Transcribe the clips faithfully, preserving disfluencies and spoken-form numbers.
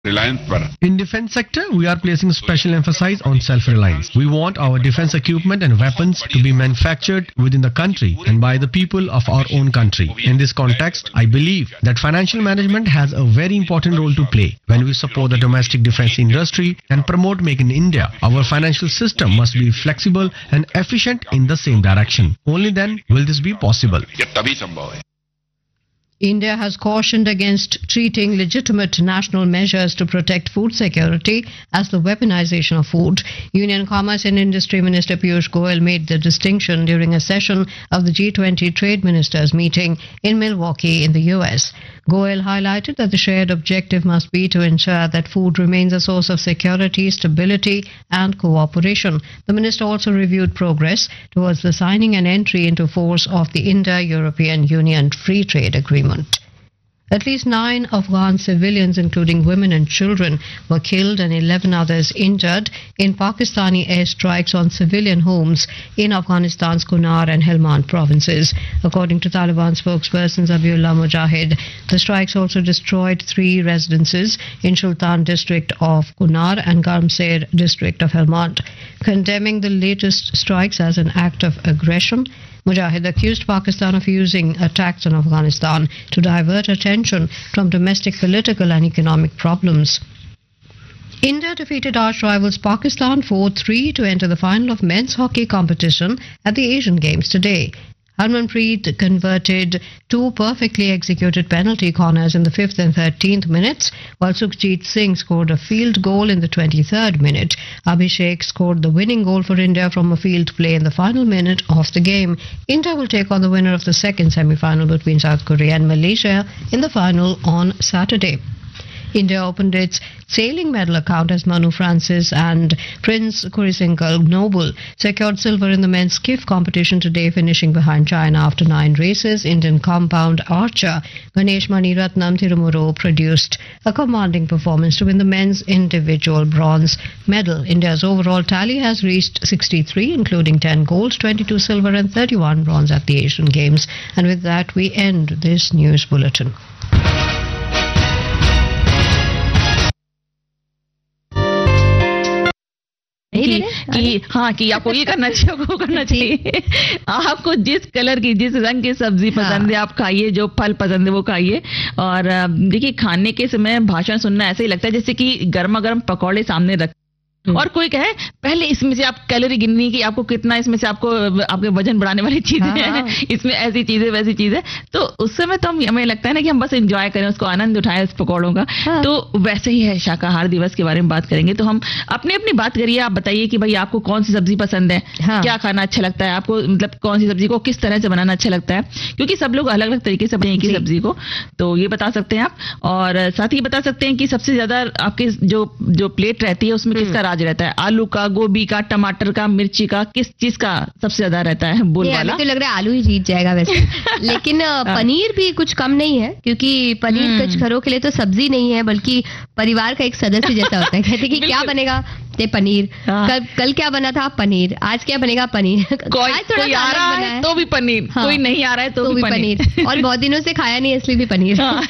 Reliance पर. In defense sector, we are placing special emphasis on self-reliance. We want our defense equipment and weapons to be manufactured within the country and by the people of our own country. In this context, I believe that financial management has a very important role to play. When we support the domestic defense industry and promote Make in India, our financial system must be flexible and efficient in the same direction. Only then will this be possible. ये तभी संभव है. India has cautioned against treating legitimate national measures to protect food security as the weaponization of food. Union Commerce and Industry Minister Piyush Goyal made the distinction during a session of the G twenty Trade Ministers meeting in Milwaukee in the U S. Goyal highlighted that the shared objective must be to ensure that food remains a source of security, stability and cooperation. The minister also reviewed progress towards the signing and entry into force of the Indo-European Union Free Trade Agreement. At least nine Afghan civilians, including women and children, were killed and eleven others injured in Pakistani airstrikes on civilian homes in Afghanistan's Kunar and Helmand provinces. According to Taliban spokesperson Zabiullah Mujahid, the strikes also destroyed three residences in Sultan district of Kunar and Garmser district of Helmand. Condemning the latest strikes as an act of aggression, Mujahid accused Pakistan of using attacks on Afghanistan to divert attention from domestic political and economic problems. India defeated arch rivals Pakistan four three to enter the final of men's hockey competition at the Asian Games today. Harmanpreet converted two perfectly executed penalty corners in the fifth and thirteenth minutes, while Sukhjit Singh scored a field goal in the twenty-third minute. Abhishek scored the winning goal for India from a field play in the final minute of the game. India will take on the winner of the second semi-final between South Korea and Malaysia in the final on Saturday. India opened its sailing medal account as Manu Francis and Prince Kurisingal Noble secured silver in the men's skiff competition today, finishing behind China after nine races. Indian compound archer Ganesh Maniratnam Tirumuru produced a commanding performance to win the men's individual bronze medal. India's overall tally has reached sixty-three, including ten gold, twenty-two silver and thirty-one bronze at the Asian Games. And with that, we end this news bulletin. कि, कि हाँ कि आपको ये करना चाहिए, आपको करना चाहिए, आपको जिस कलर की जिस रंग की सब्जी पसंद है आप खाइए, जो फल पसंद है वो खाइए। और देखिए खाने के समय भाषण सुनना ऐसे ही लगता है जैसे कि गर्मा गर्म पकौड़े सामने रख और कोई कहे पहले इसमें से आप कैलोरी गिननी कि आपको कितना इसमें से आपको आपके वजन बढ़ाने वाली चीजें हैं, इसमें ऐसी चीजें वैसी चीजें, तो उस समय तो हमें लगता है ना कि हम बस एंजॉय करें, उसको आनंद उठाएं उस पकौड़ों का। हाँ। तो वैसे ही है शाकाहार दिवस के बारे में बात करेंगे, तो हम अपनी अपनी बात करिए। आप बताइए कि भाई आपको कौन सी सब्जी पसंद है, हाँ। क्या खाना अच्छा लगता है आपको, मतलब कौन सी सब्जी को किस तरह से बनाना अच्छा लगता है, क्योंकि सब लोग अलग अलग तरीके से बनाए एक ही सब्जी को, तो ये बता सकते हैं आप। और साथ ही बता सकते हैं कि सबसे ज्यादा आपके जो जो प्लेट रहती है उसमें किसका राज रहता है, आलू का, गोभी का, टमाटर का, मिर्ची का, किस चीज का सबसे ज्यादा रहता है बोल वाला? तो लग रहा है आलू ही जीत जाएगा वैसे। लेकिन पनीर भी कुछ कम नहीं है, क्योंकि पनीर कुछ घरों के लिए तो सब्जी नहीं है बल्कि परिवार का एक सदस्य जैसा होता है। कहते कि क्या बनेगा, ते पनीर, कल कल क्या बना था, पनीर, आज क्या बनेगा, पनीर, कोई, कोई आ रहा है तो भी पनीर, हाँ, कोई नहीं आ रहा है तो, तो भी पनीर, पनीर। और बहुत दिनों से खाया नहीं इसलिए भी पनीर। हाँ।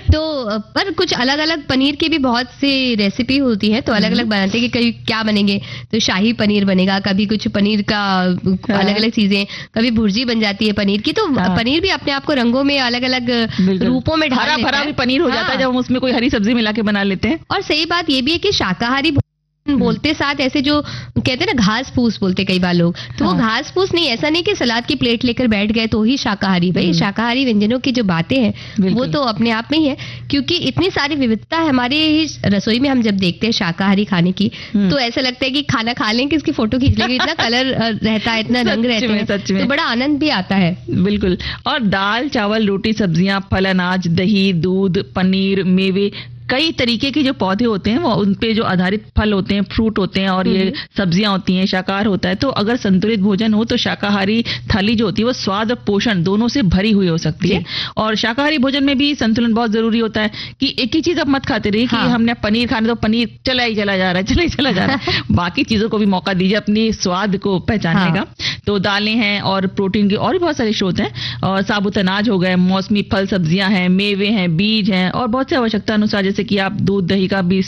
तो पर कुछ अलग अलग पनीर की भी बहुत सी रेसिपी होती है, तो अलग अलग बनाते हैं कि कभी क्या बनेंगे, तो शाही पनीर बनेगा, कभी कुछ पनीर का अलग अलग चीजें, कभी भुर्जी बन जाती है पनीर की। तो पनीर भी अपने आप को रंगों में अलग अलग रूपों में ढाल लेता है। हरा भरा भी पनीर हो जाता है जब हम उसमें कोई हरी सब्जी मिला के बना लेते हैं। और सही बात ये भी है कि शाकाहारी बोलते साथ ऐसे जो कहते हैं ना घास फूस बोलते कई बार लोग, तो हाँ। वो घास फूस नहीं, ऐसा नहीं कि सलाद की प्लेट लेकर बैठ गए तो ही शाकाहारी। भाई शाकाहारी व्यंजनों की जो बातें हैं वो तो अपने आप में ही है, क्योंकि इतनी सारी विविधता है हमारे रसोई में। हम जब देखते हैं शाकाहारी खाने की तो ऐसा लगता है कि खाना खा लें कि इसकी फोटो खींच लेंगे, इतना कलर रहता है, इतना रंग रहता है, तो बड़ा आनंद भी आता है। बिल्कुल। और दाल, चावल, रोटी, सब्जियां, फल, अनाज, दही, दूध, पनीर, मेवे, कई तरीके के जो पौधे होते हैं वो उन पे जो आधारित फल होते हैं, फ्रूट होते हैं और ये सब्जियां होती हैं, शाकाहार होता है। तो अगर संतुलित भोजन हो तो शाकाहारी थाली जो होती है वो स्वाद और पोषण दोनों से भरी हुई हो सकती है। और शाकाहारी भोजन में भी संतुलन बहुत जरूरी होता है कि एक ही चीज आप मत खाते रहिए। हाँ। कि हमने पनीर खाना तो पनीर चला ही चला जा रहा है, चला ही चला जा रहा है। बाकी चीजों को भी मौका दीजिए अपनी स्वाद को पहचानने हाँ। का। तो दालें हैं और प्रोटीन के और भी बहुत सारे स्रोत हैं, और साबुत अनाज हो गए, मौसमी फल, सब्जियां हैं, मेवे हैं, बीज हैं, और बहुत से आवश्यकता अनुसार जैसे कि आप दूध, दही का भी